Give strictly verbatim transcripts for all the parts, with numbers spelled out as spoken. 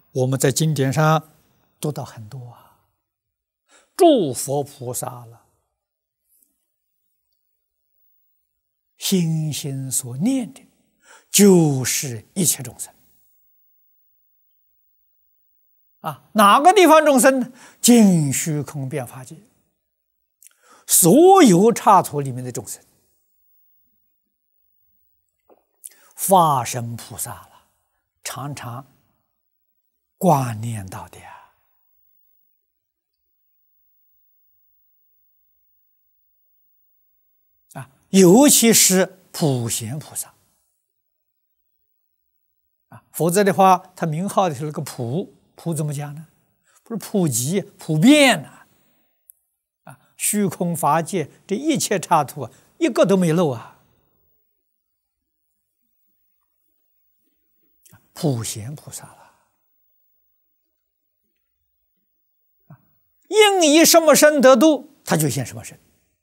我们在经典上读到很多啊，诸佛菩萨了，心心所念的，就是一切众生啊。哪个地方众生呢？尽虚空遍法界，所有刹土里面的众生，化身菩萨了，常常挂念到的啊。啊，尤其是普贤菩萨啊，否则的话，他名号的是那个普，普怎么讲呢？不是普及、普遍呐、啊！啊，虚空法界这一切刹土啊，一个都没漏啊。普贤菩萨了，应以什么身得度，他就现什么身。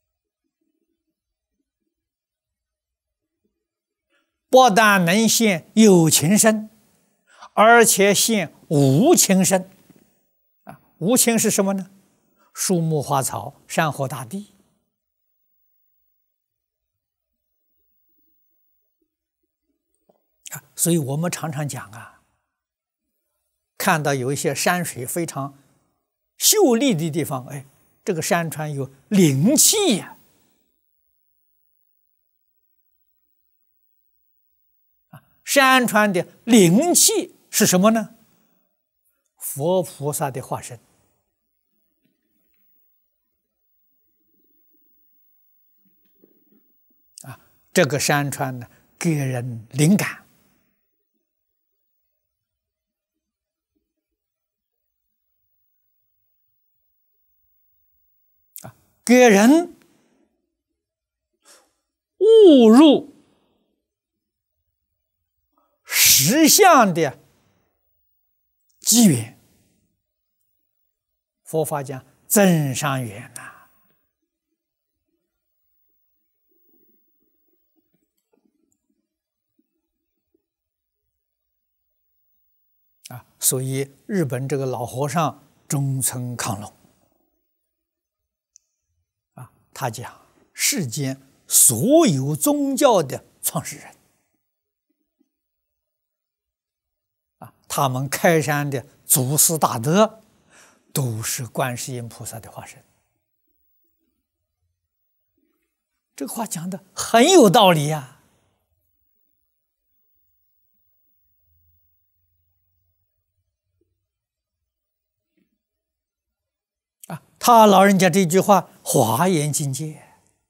不但能现有情身，而且现无情身。啊，无情是什么呢？树木花草、山河大地。啊，所以我们常常讲啊，看到有一些山水非常秀丽的地方，哎，这个山川有灵气呀、啊。山川的灵气是什么呢？佛菩萨的化身。啊，这个山川呢，给人灵感。给人误入实相的机缘。佛法讲增上缘呐、啊，啊，所以日本这个老和尚中村康隆。他讲世间所有宗教的创始人啊，他们开山的祖师大德都是观世音菩萨的化身。这个话讲的很有道理呀、啊！啊，他老人家这句话华严境界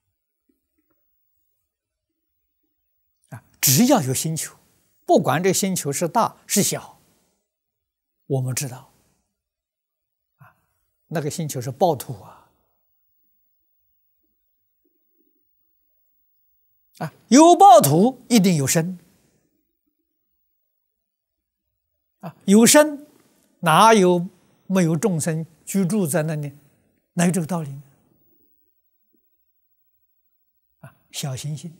啊，只要有星球，不管这星球是大是小，我们知道啊，那个星球是暴土啊，啊，有暴土一定有生啊，有生哪有没有众生居住在那里？哪有这个道理呢？啊，小行星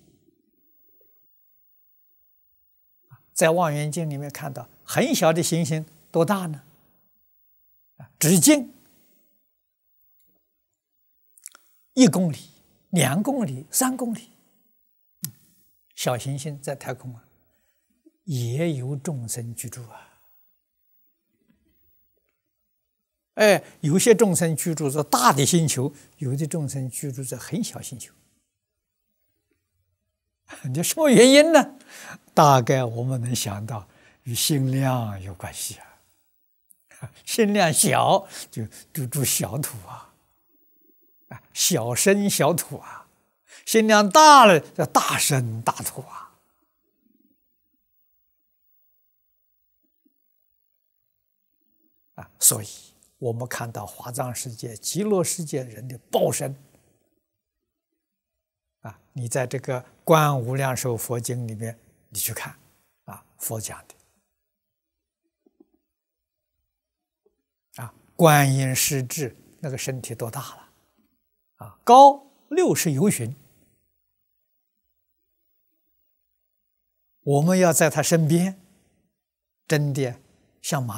在望远镜里面看到很小的行星多大呢？啊，直径一公里、两公里、三公里，小行星在太空啊，也有众生居住啊。哎，有些众生居住在大的星球，有的众生居住在很小星球。这什么原因呢？大概我们能想到与心量有关系啊。心量小就就住小土啊，啊，小生小土啊；心量大了叫大生大土啊。啊，所以我们看到华藏世界、极乐世界人的报身啊，你在这个《观无量寿佛经》里面，你去看啊，佛讲的啊，观音师智那个身体多大了啊，高六十由旬，我们要在他身边，真的像马。